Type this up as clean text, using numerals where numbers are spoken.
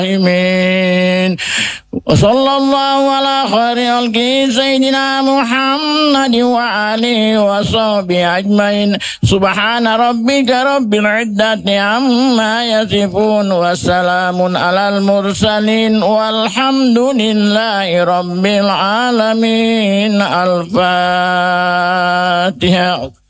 الراحمين. وصلى الله على خير خلقه سيدنا محمد وآله وصحبه أجمعين. سبحان ربك رب العزة عما يصفون وسلام على المرسلين والحمد لله رب العالمين. الفاتحة.